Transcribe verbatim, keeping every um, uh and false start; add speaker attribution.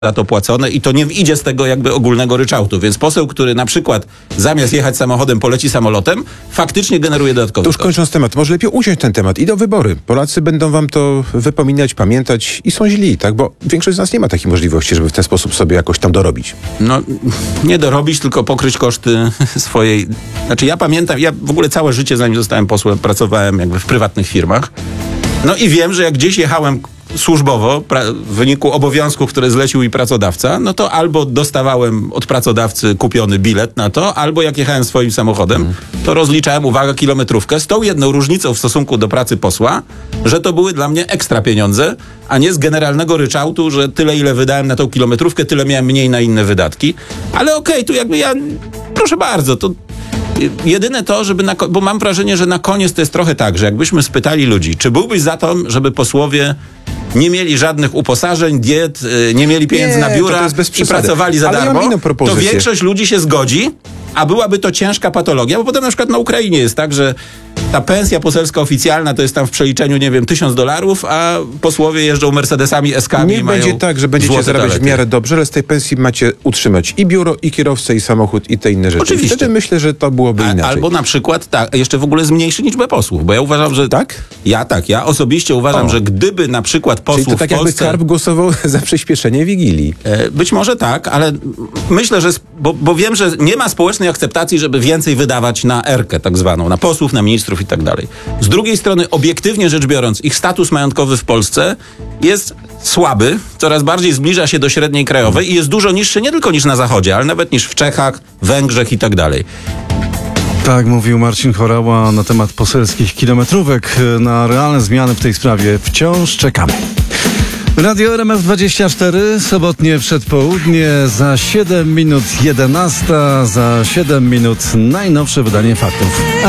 Speaker 1: za to płacone i to nie idzie z tego jakby ogólnego ryczałtu. Więc poseł, który na przykład zamiast jechać samochodem poleci samolotem, faktycznie generuje dodatkowy
Speaker 2: To już kończąc temat, może lepiej uciąć ten temat. Idą wybory. Polacy będą wam to wypominać, pamiętać i są źli, tak? Bo większość z nas nie ma takiej możliwości, żeby w ten sposób sobie jakoś tam dorobić.
Speaker 1: No, nie dorobić, tylko pokryć koszty swojej... Znaczy ja pamiętam, ja w ogóle całe życie, zanim zostałem posłem, pracowałem jakby w prywatnych firmach. No i wiem, że jak gdzieś jechałem służbowo, w wyniku obowiązków, które zlecił mi pracodawca, no to albo dostawałem od pracodawcy kupiony bilet na to, albo jak jechałem swoim samochodem, mm. to rozliczałem, uwaga, kilometrówkę z tą jedną różnicą w stosunku do pracy posła, że to były dla mnie ekstra pieniądze, a nie z generalnego ryczałtu, że tyle, ile wydałem na tą kilometrówkę, tyle miałem mniej na inne wydatki. Ale okej, okay, tu jakby ja, proszę bardzo, to jedyne to, żeby na, bo mam wrażenie, że na koniec to jest trochę tak, że jakbyśmy spytali ludzi, czy byłbyś za to, żeby posłowie nie mieli żadnych uposażeń, diet, nie mieli pieniędzy
Speaker 2: nie,
Speaker 1: na biura
Speaker 2: to to jest
Speaker 1: i pracowali za
Speaker 2: Ale
Speaker 1: darmo,
Speaker 2: ja mam inną propozycję.
Speaker 1: to większość ludzi się zgodzi, a byłaby to ciężka patologia, bo potem na przykład na Ukrainie jest tak, że ta pensja poselska oficjalna to jest tam w przeliczeniu, nie wiem, tysiąc dolarów, a posłowie jeżdżą Mercedesami, S-kami.
Speaker 2: Nie będzie tak, że będziecie zarabiać
Speaker 1: talety.
Speaker 2: w miarę dobrze, ale z tej pensji macie utrzymać i biuro, i kierowcę, i samochód, i te inne rzeczy.
Speaker 1: Oczywiście.
Speaker 2: Wtedy myślę, że to byłoby
Speaker 1: A,
Speaker 2: inaczej.
Speaker 1: albo na przykład tak, jeszcze w ogóle zmniejszy liczbę posłów, bo ja uważam, że...
Speaker 2: Tak?
Speaker 1: Ja tak, ja osobiście uważam,
Speaker 2: O.
Speaker 1: że gdyby na przykład posłów
Speaker 2: Czyli to tak
Speaker 1: w Polsce...
Speaker 2: jakby Karp głosował za przyspieszenie Wigilii.
Speaker 1: E, Być może tak, ale myślę, że... Bo, bo wiem, że nie ma społecznej akceptacji, żeby więcej wydawać na erkę tak zwaną, na posłów, na ministrów i tak dalej. Z drugiej strony, obiektywnie rzecz biorąc, ich status majątkowy w Polsce jest słaby, coraz bardziej zbliża się do średniej krajowej i jest dużo niższy nie tylko niż na Zachodzie, ale nawet niż w Czechach, Węgrzech i tak dalej.
Speaker 3: Tak mówił Marcin Horała na temat poselskich kilometrówek. Na realne zmiany w tej sprawie wciąż czekamy. Radio R M F dwadzieścia cztery, sobotnie przedpołudnie, za siedem minut jedenasta, za siedem minut najnowsze wydanie faktów.